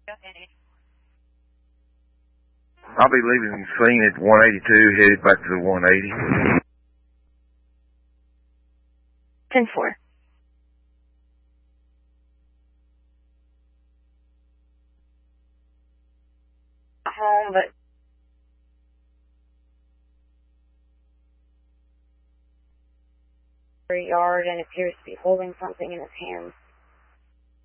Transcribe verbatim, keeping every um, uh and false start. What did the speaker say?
I'll be leaving the scene at one eighty-two, headed back to the one eighty. ten four. Home, but yard and appears to be holding something in his hands.